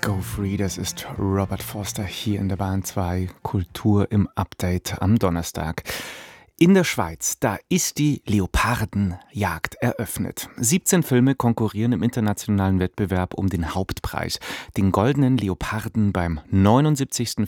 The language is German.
Go Free, das ist Robert Forster hier in der Bahn 2 Kultur im Update am Donnerstag. In der Schweiz, da ist die Leopardenjagd eröffnet. 17 Filme konkurrieren im internationalen Wettbewerb um den Hauptpreis, den Goldenen Leoparden beim 79.